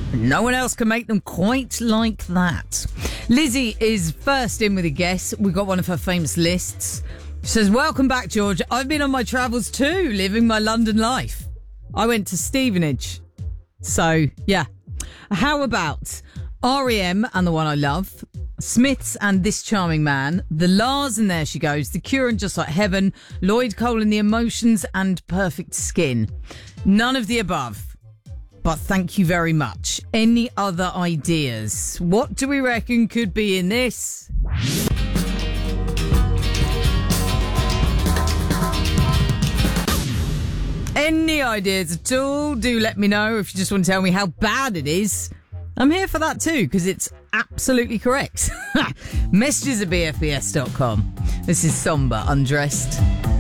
No one else can make them quite like that. Lizzie is first in with a guess. We've got one of her famous lists. She says, welcome back, George. I've been on my travels too, living my London life. I went to Stevenage. So, yeah. How about R.E.M. and The One I Love, Smiths and This Charming Man, The Lars and There She Goes, The Cure and Just Like Heaven, Lloyd Cole and The Emotions, and Perfect Skin. None of the above. But thank you very much. Any other ideas? What do we reckon could be in this? Any ideas at all? Do let me know if you just want to tell me how bad it is. I'm here for that too, because it's absolutely correct. Messages at bfbs.com. This is Somber Undressed.